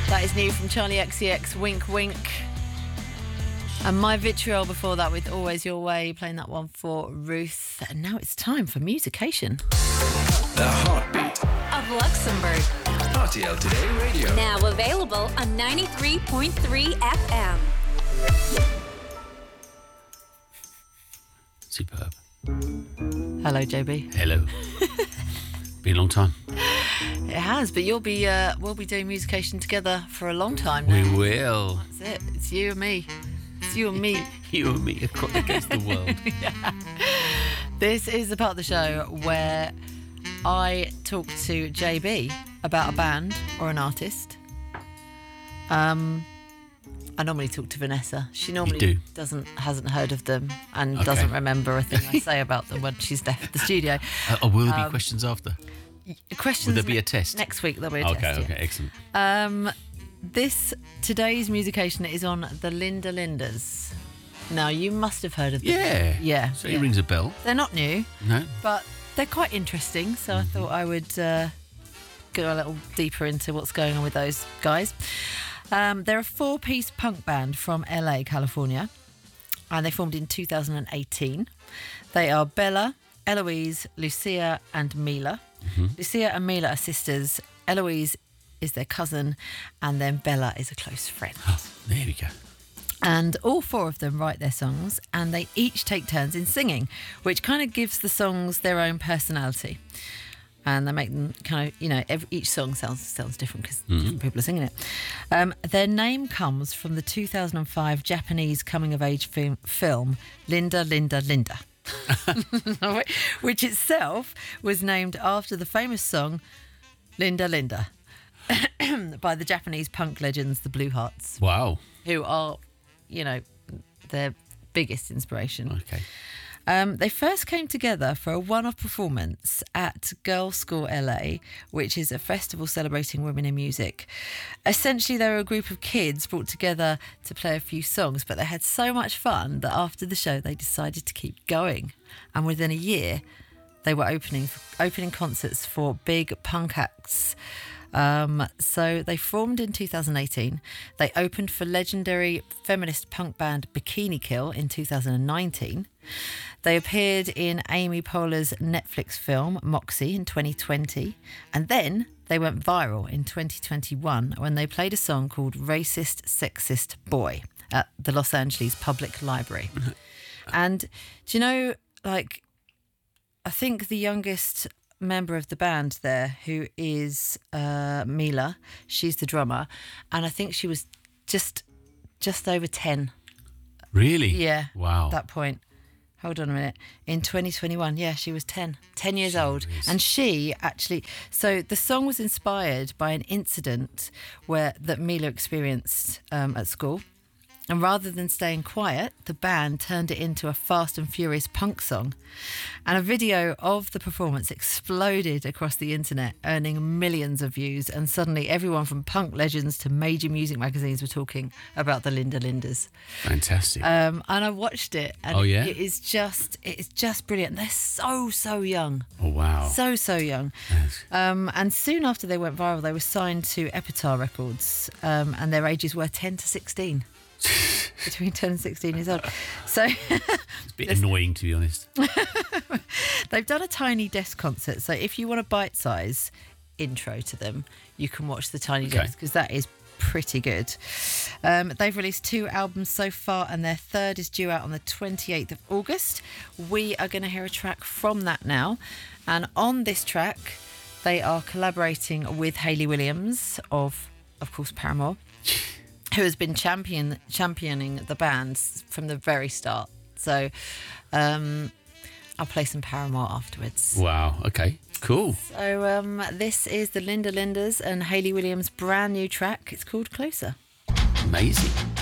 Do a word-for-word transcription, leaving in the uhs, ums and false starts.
That is new from Charlie X C X, Wink Wink. And My Vitriol before that with Always Your Way, playing that one for Ruth. And now it's time for Musication. The heartbeat of Luxembourg. R T L Today Radio. Now available on ninety-three point three F M. Superb. Hello, J B. Hello. Been a long time. It has, but you'll be uh, we'll be doing Musication together for a long time now. We will. That's it. It's you and me. It's you and me. You and me across against the world. Yeah. This is the part of the show where I talk to J B about a band or an artist. Um, I normally talk to Vanessa. She normally do. doesn't hasn't heard of them and Okay. doesn't remember a thing I say about them when she's left the studio. Uh, oh, will there be Um, questions after? Questions. Will there be ne- a test? next week? There'll be a Okay, test. okay, yeah. excellent. Um, this today's Musication is on the Linda Lindas. Now you must have heard of them. Yeah. yeah. So it yeah. rings a bell. They're not new, No? but they're quite interesting. So I thought I would uh, go a little deeper into what's going on with those guys. Um, they're a four-piece punk band from L A, California, and they formed in two thousand eighteen. They are Bella, Eloise, Lucia, and Mila. Mm-hmm. Lucia and Mila are sisters. Eloise is their cousin, and then Bella is a close friend. Oh, there we go. And all four of them write their songs, and they each take turns in singing, which kind of gives the songs their own personality. And they make them kind of, you know, every, each song sounds sounds different because Mm-hmm. different people are singing it. Um, their name comes from the two thousand five Japanese coming-of-age film, film Linda, Linda, Linda, which itself was named after the famous song Linda, Linda by the Japanese punk legends, the Blue Hearts, Wow. who are, you know, their biggest inspiration. Okay. Um, they first came together for a one-off performance at Girls' School L A, which is a festival celebrating women in music. Essentially, they were a group of kids brought together to play a few songs, but they had so much fun that after the show, they decided to keep going. And within a year, they were opening opening concerts for big punk acts. Um, so they formed in two thousand eighteen. They opened for legendary feminist punk band Bikini Kill in two thousand nineteen. They appeared in Amy Poehler's Netflix film Moxie in twenty twenty. And then they went viral in twenty twenty-one when they played a song called Racist Sexist Boy at the Los Angeles Public Library. And do you know, like, I think the youngest member of the band there, who is uh, Mila, she's the drummer, and I think she was just just over ten. Really? Yeah. Wow. At that point. Hold on a minute. In twenty twenty-one, yeah, she was ten. ten years old. Jeez. And she actually... So the song was inspired by an incident where that Mila experienced um, at school. And rather than staying quiet, the band turned it into a fast and furious punk song. And a video of the performance exploded across the internet, earning millions of views. And suddenly everyone from punk legends to major music magazines were talking about the Linda Lindas. Fantastic. Um, and I watched it, and Oh, yeah? it is just it is just brilliant. They're so so young, oh, wow. so so young. Yes. Um, and soon after they went viral, they were signed to Epitar Records, um, and their ages were ten to sixteen, between ten and sixteen years old. So It's a bit annoying, to be honest. they've done a Tiny Desk concert. So if you want a bite-size intro to them, you can watch the Tiny Okay. Desk, because that is pretty good. Um, they've released two albums so far, and their third is due out on the twenty-eighth of August. We are going to hear a track from that now. And on this track, they are collaborating with Hayley Williams of, of course, Paramore, who has been champion championing the band from the very start. So um, I'll play some Paramore afterwards. Wow. Okay. Cool. So um, this is the Linda Lindas and Hayley Williams' brand new track. It's called Closer. Amazing.